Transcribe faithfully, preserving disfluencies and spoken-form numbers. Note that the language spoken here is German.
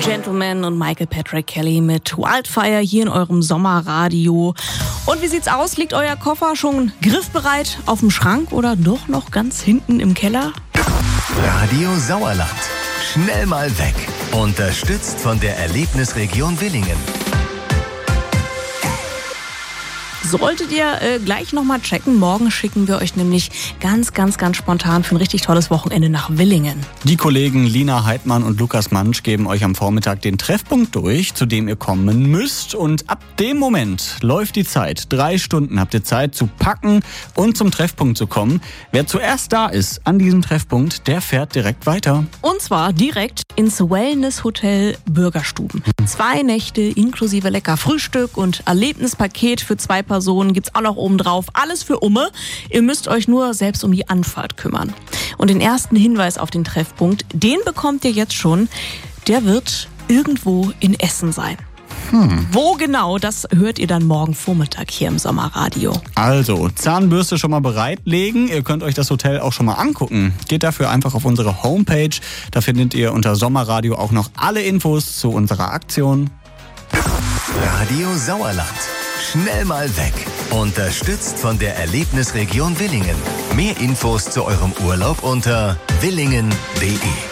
Gentleman und Michael Patrick Kelly mit Wildfire hier in eurem Sommerradio. Und wie sieht's aus? Liegt euer Koffer schon griffbereit auf dem Schrank oder doch noch ganz hinten im Keller? Radio Sauerland. Schnell mal weg. Unterstützt von der Erlebnisregion Willingen. Solltet ihr äh, gleich nochmal checken. Morgen schicken wir euch nämlich ganz, ganz, ganz spontan für ein richtig tolles Wochenende nach Willingen. Die Kollegen Lina Heidmann und Lukas Mansch geben euch am Vormittag den Treffpunkt durch, zu dem ihr kommen müsst. Und ab dem Moment läuft die Zeit. Drei Stunden habt ihr Zeit zu packen und zum Treffpunkt zu kommen. Wer zuerst da ist an diesem Treffpunkt, der fährt direkt weiter. Und zwar direkt ins Wellness-Hotel Bürgerstuben. Zwei Nächte inklusive lecker Frühstück und Erlebnispaket für zwei Personen gibt's auch noch oben drauf. Alles für Umme. Ihr müsst euch nur selbst um die Anfahrt kümmern. Und den ersten Hinweis auf den Treffpunkt, den bekommt ihr jetzt schon. Der wird irgendwo in Essen sein. Hm. Wo genau, das hört ihr dann morgen Vormittag hier im Sommerradio. Also, Zahnbürste schon mal bereitlegen. Ihr könnt euch das Hotel auch schon mal angucken. Geht dafür einfach auf unsere Homepage. Da findet ihr unter Sommerradio auch noch alle Infos zu unserer Aktion. Radio Sauerland. Schnell mal weg. Unterstützt von der Erlebnisregion Willingen. Mehr Infos zu eurem Urlaub unter willingen punkt de.